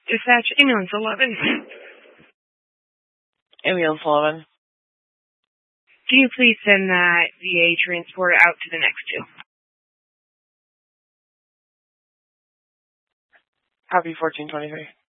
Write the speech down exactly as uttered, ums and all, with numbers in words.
Dispatch ambulance eleven. Ambulance eleven. Can you please send that V A transport out to the next two? Copy fourteen twenty-three.